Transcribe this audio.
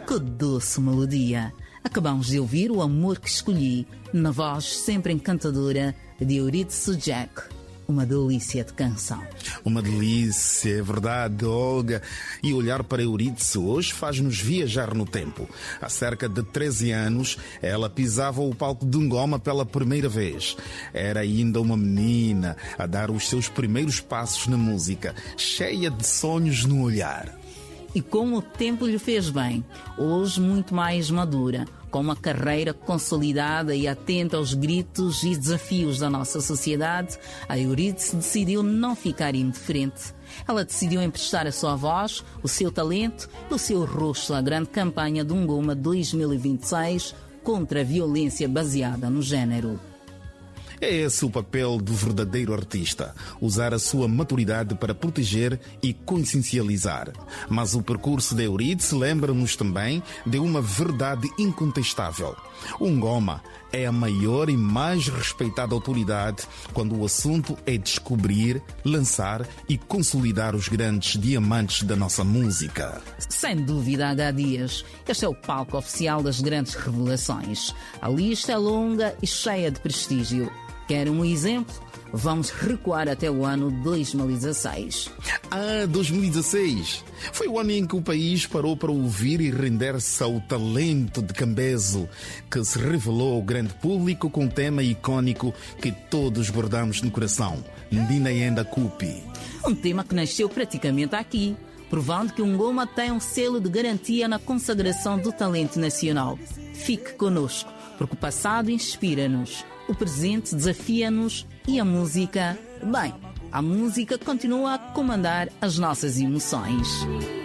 Que doce melodia! Acabamos de ouvir O Amor que Escolhi, na voz sempre encantadora de Eurídice Jack. Uma delícia de canção. Uma delícia, é verdade, Olga. E olhar para Eurídice hoje faz-nos viajar no tempo. Há cerca de 13 anos, ela pisava o palco de Ngoma pela primeira vez. Era ainda uma menina a dar os seus primeiros passos na música, cheia de sonhos no olhar. E como o tempo lhe fez bem, hoje muito mais madura, com uma carreira consolidada e atenta aos gritos e desafios da nossa sociedade, a Eurídice decidiu não ficar indiferente. Ela decidiu emprestar a sua voz, o seu talento e o seu rosto à grande campanha do Ngoma 2026 contra a violência baseada no género. É esse o papel do verdadeiro artista, usar a sua maturidade para proteger e consciencializar. Mas o percurso de Eurídice lembra-nos também de uma verdade incontestável. O Ngoma é a maior e mais respeitada autoridade quando o assunto é descobrir, lançar e consolidar os grandes diamantes da nossa música. Sem dúvida, H. Dias, este é o palco oficial das grandes revelações. A lista é longa e cheia de prestígio. Querem um exemplo? Vamos recuar até o ano 2016. 2016! Foi o ano em que o país parou para ouvir e render-se ao talento de Cambezo, que se revelou ao grande público com um tema icônico que todos guardamos no coração, Ndina Yenda Kupi. Um tema que nasceu praticamente aqui, provando que o Ngoma tem um selo de garantia na consagração do talento nacional. Fique conosco, porque o passado inspira-nos, o presente desafia-nos e a música, bem, a música continua a comandar as nossas emoções.